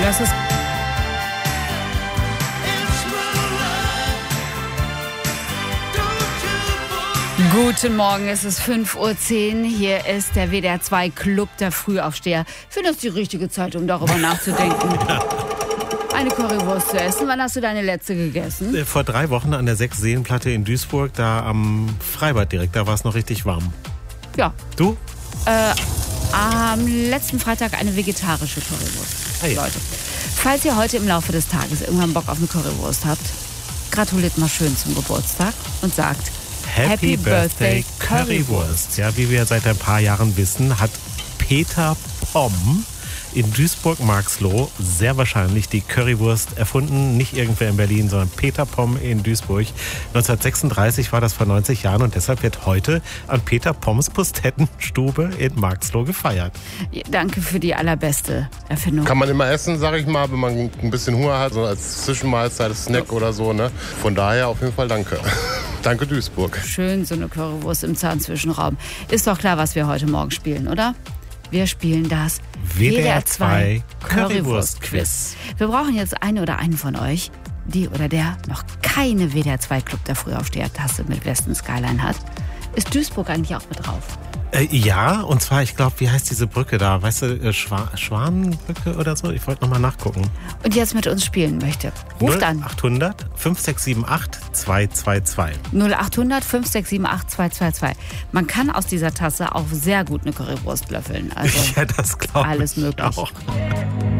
Das ist Guten Morgen, es ist 5:10 Uhr. Hier ist der WDR 2 Club der Frühaufsteher. Ich finde das die richtige Zeit, um darüber nachzudenken. Eine Currywurst zu essen. Wann hast du deine letzte gegessen? Vor 3 Wochen an der 6-Seen-Platte in Duisburg, da am Freibad direkt. Da war es noch richtig warm. Ja. Du? Am letzten Freitag eine vegetarische Currywurst. Hey. Leute, falls ihr heute im Laufe des Tages irgendwann Bock auf eine Currywurst habt, gratuliert mal schön zum Geburtstag und sagt Happy Birthday Currywurst. Ja, wie wir seit ein paar Jahren wissen, hat Peter Pomm in Duisburg-Marxloh sehr wahrscheinlich die Currywurst erfunden. Nicht irgendwer in Berlin, sondern Peter Pomm in Duisburg. 1936 war das vor 90 Jahren und deshalb wird heute an Peter Pomms Pustettenstube in Marxloh gefeiert. Ja, danke für die allerbeste Erfindung. Kann man immer essen, sag ich mal, wenn man ein bisschen Hunger hat, so als Zwischenmahlzeit, als Snack oder so. Ne? Von daher auf jeden Fall danke. Danke Duisburg. Schön, so eine Currywurst im Zahnzwischenraum. Ist doch klar, was wir heute Morgen spielen, oder? Wir spielen das WDR 2 Currywurst-Quiz. Wir brauchen jetzt eine oder einen von euch, die oder der noch keine WDR 2 Club der Frühaufsteher-Tasse mit Western Skyline hat. Ist Duisburg eigentlich auch mit drauf? Ja, und zwar, ich glaube, wie heißt diese Brücke da? Weißt du, Schwanenbrücke oder so? Ich wollte nochmal nachgucken. Und jetzt mit uns spielen möchte, ruft an. 0800 5678 222. 0800 5678 222. Man kann aus dieser Tasse auch sehr gut eine Currywurst löffeln. Also Ja, das glaube ich alles möglich. auch.